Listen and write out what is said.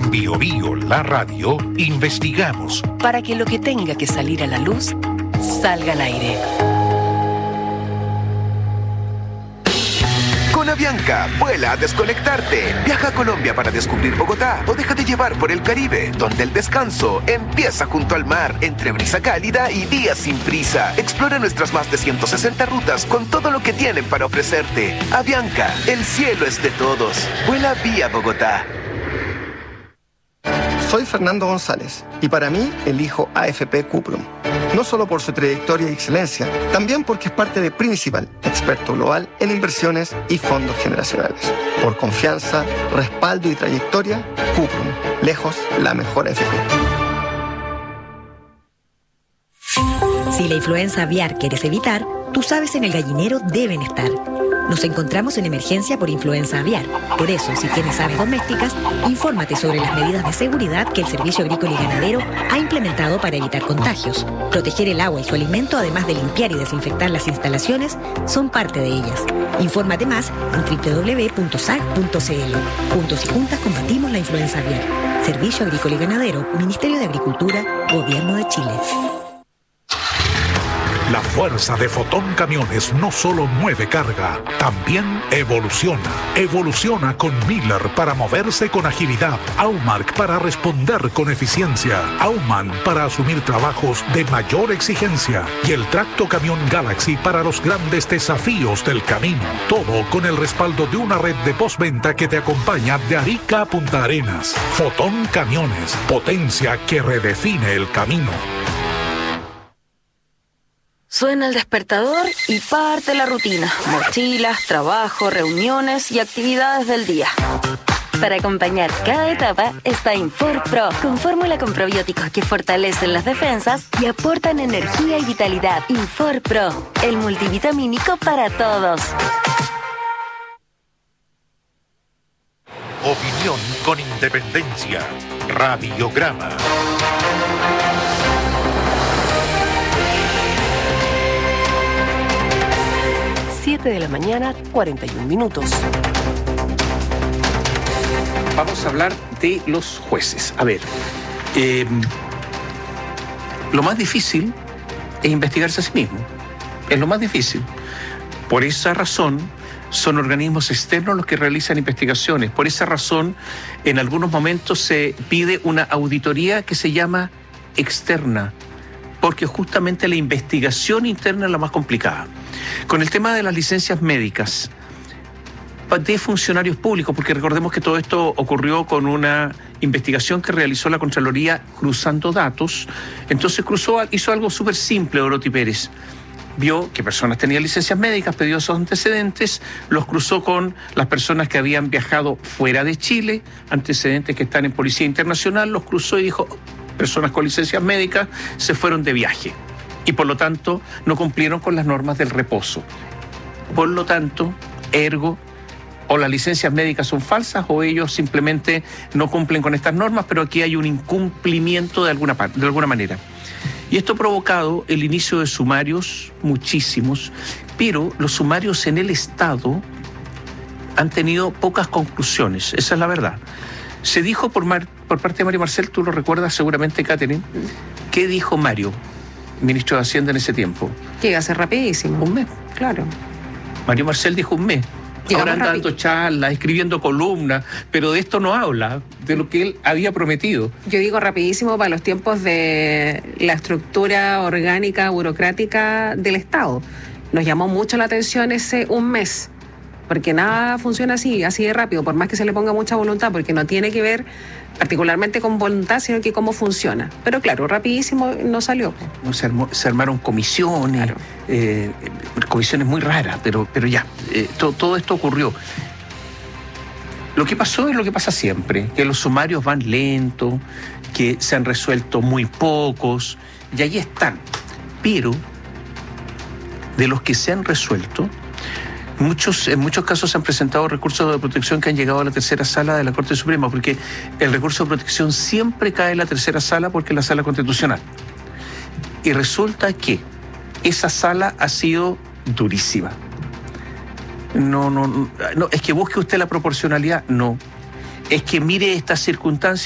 En Bio Bio, la radio, investigamos para que lo que tenga que salir a la luz, salga al aire. Con Avianca, vuela a desconectarte. Viaja a Colombia para descubrir Bogotá o déjate llevar por el Caribe, donde el descanso empieza junto al mar, entre brisa cálida y días sin prisa. Explora nuestras más de 160 rutas con todo lo que tienen para ofrecerte. Avianca, el cielo es de todos. Vuela vía Bogotá. Soy Fernando González y para mí elijo AFP Cuprum. No solo por su trayectoria y excelencia, también porque es parte de Principal, experto global en inversiones y fondos generacionales. Por confianza, respaldo y trayectoria, Cuprum, lejos la mejor AFP. Si la influenza aviar quieres evitar, tus aves en el gallinero deben estar. Nos encontramos en emergencia por influenza aviar. Por eso, si tienes aves domésticas, infórmate sobre las medidas de seguridad que el Servicio Agrícola y Ganadero ha implementado para evitar contagios. Proteger el agua y su alimento, además de limpiar y desinfectar las instalaciones, son parte de ellas. Infórmate más en www.sag.cl. Juntos y juntas combatimos la influenza aviar. Servicio Agrícola y Ganadero, Ministerio de Agricultura, Gobierno de Chile. La fuerza de Fotón Camiones no solo mueve carga, también evoluciona. Evoluciona con Miller para moverse con agilidad, Aumark para responder con eficiencia, Aumann para asumir trabajos de mayor exigencia y el Tracto Camión Galaxy para los grandes desafíos del camino. Todo con el respaldo de una red de postventa que te acompaña de Arica a Punta Arenas. Fotón Camiones, potencia que redefine el camino. Suena el despertador y parte la rutina. Mochilas, trabajo, reuniones y actividades del día. Para acompañar cada etapa está Infor Pro, con fórmula con probióticos que fortalecen las defensas y aportan energía y vitalidad. Infor Pro, el multivitamínico para todos. Opinión con independencia. Radiograma. 7 de la mañana, 41 minutos. Vamos a hablar de los jueces. A ver, lo más difícil es investigarse a sí mismo. Es lo más difícil. Por esa razón, son organismos externos los que realizan investigaciones. Por esa razón, en algunos momentos se pide una auditoría que se llama externa, porque justamente la investigación interna es la más complicada. Con el tema de las licencias médicas de funcionarios públicos, porque recordemos que todo esto ocurrió con una investigación que realizó la Contraloría cruzando datos. Entonces hizo algo súper simple Dorothy Pérez. Vio que personas tenían licencias médicas, pidió esos antecedentes, los cruzó con las personas que habían viajado fuera de Chile, antecedentes que están en Policía Internacional, los cruzó y dijo, personas con licencias médicas se fueron de viaje y por lo tanto no cumplieron con las normas del reposo. Por lo tanto, ergo, o las licencias médicas son falsas o ellos simplemente no cumplen con estas normas, pero aquí hay un incumplimiento de alguna manera. Y esto ha provocado el inicio de sumarios, muchísimos, pero los sumarios en el Estado han tenido pocas conclusiones, esa es la verdad. Se dijo por parte de Mario Marcel, tú lo recuerdas seguramente, Catherine, ¿qué dijo Mario, ministro de Hacienda en ese tiempo? Que iba a ser rapidísimo. Un mes. Claro. Mario Marcel dijo un mes. Ahora anda dando charlas, escribiendo columnas, pero de esto no habla, de lo que él había prometido. Yo digo rapidísimo para los tiempos de la estructura orgánica, burocrática del Estado. Nos llamó mucho la atención ese un mes, porque nada funciona así de rápido, por más que se le ponga mucha voluntad, porque no tiene que ver particularmente con voluntad, sino que cómo funciona. Pero claro, rapidísimo no salió. No, se armaron comisiones, claro. Comisiones muy raras, pero ya, todo esto ocurrió. Lo que pasó es lo que pasa siempre, que los sumarios van lentos, que se han resuelto muy pocos, y ahí están. Pero de los que se han resuelto, en muchos casos se han presentado recursos de protección que han llegado a la tercera sala de la Corte Suprema, porque el recurso de protección siempre cae en la tercera sala porque es la sala constitucional. Y resulta que esa sala ha sido durísima. No, es que busque usted la proporcionalidad, no. Es que mire estas circunstancias.